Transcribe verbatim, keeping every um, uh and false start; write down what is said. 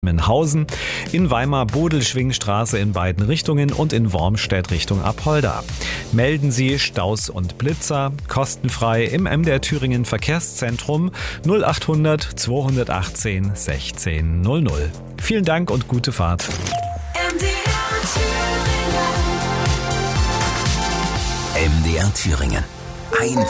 Hausen, in Weimar Bodelschwingstraße in beiden Richtungen und in Wormstedt Richtung Apolda. Melden Sie Staus und Blitzer kostenfrei im M D R Thüringen Verkehrszentrum null achthundert zweihundertachtzehn sechzehn null null. Vielen Dank und gute Fahrt. M D R Thüringen. M D R Thüringen. Ein